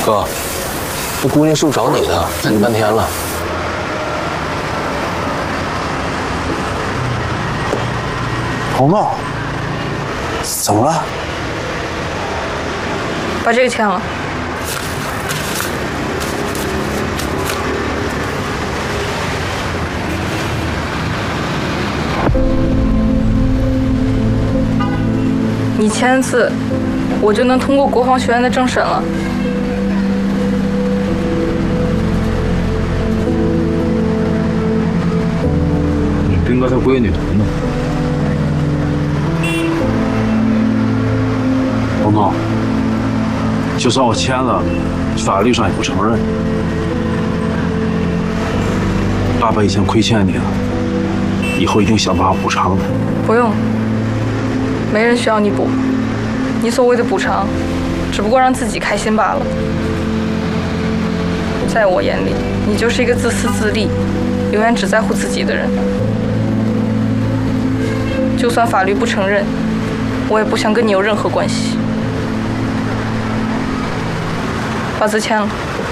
哥，这姑娘是不是找你的？等你半天了。 彤彤，怎么了？ 把这个签了。你签字，我就能通过国防学院的政审了。 你兵哥他闺女呢？ 彤彤，就算我签了，法律上也不承认。爸爸以前亏欠你了，以后一定想办法补偿的。 不用，没人需要你补。你所谓的补偿，只不过让自己开心罢了。在我眼里，你就是一个自私自利、永远只在乎自己的人。就算法律不承认，我也不想跟你有任何关系。把字签了。